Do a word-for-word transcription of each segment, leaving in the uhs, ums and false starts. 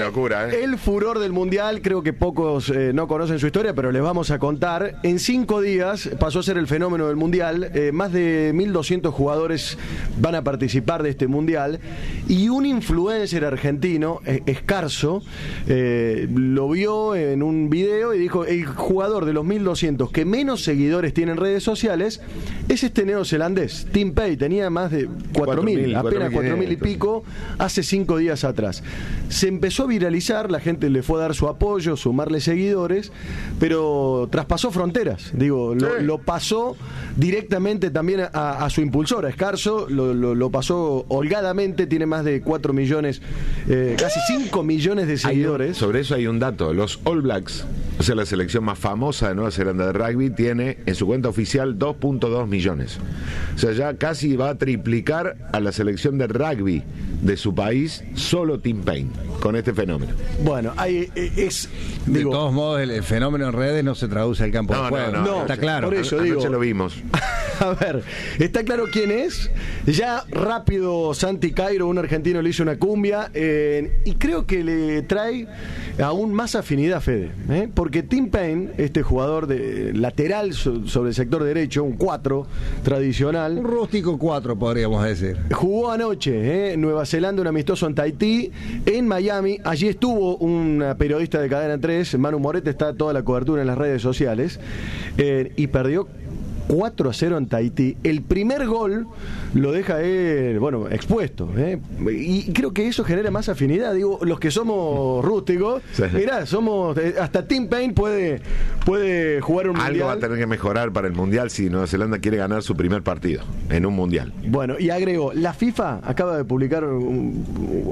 locura, ¿eh? El furor del Mundial, creo que pocos eh, no conocen su historia, pero les vamos a contar. En cinco días pasó a ser el fenómeno del Mundial. Eh, más de mil doscientos jugadores van a participar de este Mundial. Y un influencer argentino, eh, Escarzo, eh, lo vio en un video y dijo: el jugador de los mil doscientos que menos seguidores tiene en redes sociales es este neozelandés, Tim Payne. Tenía más de cuatro mil, apenas cuatro mil y pico, hace cinco días atrás. Se empezó a viralizar, la gente le fue a dar su apoyo, sumarle seguidores, pero traspasó fronteras. Digo, lo, sí. lo pasó directamente también a, a su impulsor, a Escarzo, lo, lo, lo pasó holgadamente, tiene más de cuatro millones, eh, casi cinco millones de seguidores. Un, sobre eso hay un dato: los All Blacks, o sea, la selección más famosa de Nueva Zelanda de rugby, tiene en su cuenta oficial dos punto dos millones. O sea, ya casi va a triplicar a la selección de rugby de su país solo Tim Payne con este fenómeno. Bueno, hay, es de digo, todos modos el, el fenómeno en redes no se traduce al campo no, de juego. No, no, no, está claro. Por eso Anoche digo, lo vimos. A ver, está claro quién es. Ya rápido Santi Cairo, un argentino, le hizo una cumbia, eh, y creo que le trae aún más afinidad, Fede, ¿eh? Porque Tim Payne, este jugador de lateral so, sobre el sector derecho, un cuatro tradicional, Un rústico cuatro, podríamos decir. jugó anoche, ¿eh? Nueva Zelanda, un amistoso en Tahití, en Miami. Allí estuvo una periodista de Cadena tres, Manu Morete, está toda la cobertura en las redes sociales, eh, y perdió cuatro a cero en Tahití. El primer gol lo deja él, bueno, expuesto, ¿eh? Y creo que eso genera más afinidad. Digo, los que somos rústicos, sí. Mirá, somos, hasta Tim Payne puede, puede jugar un Algo mundial. va a tener que mejorar para el Mundial si Nueva Zelanda quiere ganar su primer partido en un Mundial. Bueno, y agrego, la FIFA acaba de publicar un,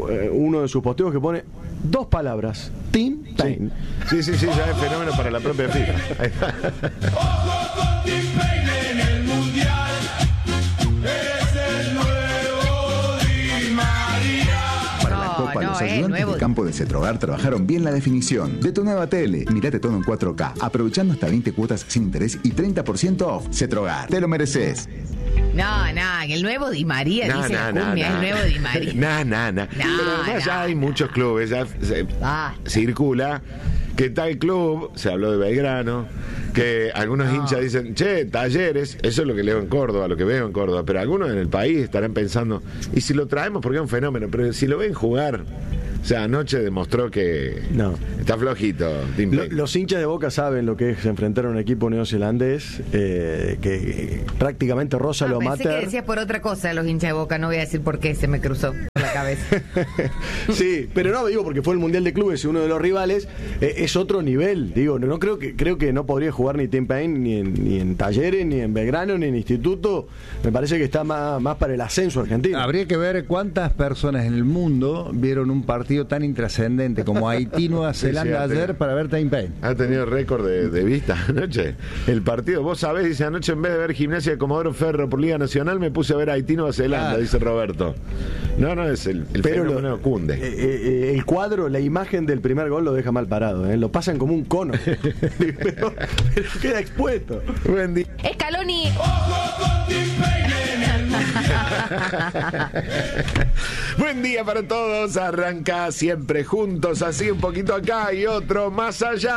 uno de sus posteos que pone dos palabras: Tim Payne. Sí, sí, sí, sí, ya es fenómeno para la propia FIFA. En el Mundial, eres el nuevo Di María. Para la No, Copa, no, los eh, ayudantes nuevo. del campo de Cetrogar trabajaron bien la definición. De tu nueva tele, mirate todo en cuatro K, aprovechando hasta veinte cuotas sin interés y treinta por ciento off. Cetrogar, te lo mereces. No, no, el nuevo Di María, No, dice no, la cumbia, no, el nuevo Di María. No, no, no. Pero además ya no, hay no. muchos clubes, ya se, Ah. circula que tal club, se habló de Belgrano, que algunos No. hinchas dicen, che, Talleres, eso es lo que leo en Córdoba, lo que veo en Córdoba, pero algunos en el país estarán pensando, y si lo traemos porque es un fenómeno, pero si lo ven jugar, o sea, anoche demostró que No. está flojito Tim Lo- Payne. los hinchas de Boca saben lo que es enfrentar a un equipo neozelandés, eh, que prácticamente roza Ah, lo pensé mater. que decías por otra cosa los hinchas de Boca, no voy a decir por qué, se me cruzó por la cabeza. Sí, pero no digo porque fue el Mundial de Clubes y uno de los rivales, eh, es otro nivel. Digo, no, no creo que creo que no podría jugar ni Tim Payne ni en, ni en Talleres, ni en Belgrano, ni en Instituto. Me parece que está más, más para el ascenso argentino. Habría que ver cuántas personas en el mundo vieron un partido tan intrascendente como Haití-Nueva Zelanda Sí, sí, ayer para ver Tim Payne. Ha tenido récord de, de vista anoche. El partido, vos sabés, dice, anoche en vez de ver Gimnasia de Comodoro Ferro por Liga Nacional, me puse a ver Haití Nueva Zelanda, Claro. dice Roberto. No, no, es el, el Pero fenómeno lo- cunde. eh, eh, el cuadro, la imagen del primer gol lo deja mal parado, ¿eh? Lo pasan como un cono. pero, pero queda expuesto. Buen día. Scaloni. Buen día para todos. Arranca siempre juntos, así un poquito acá y otro más allá.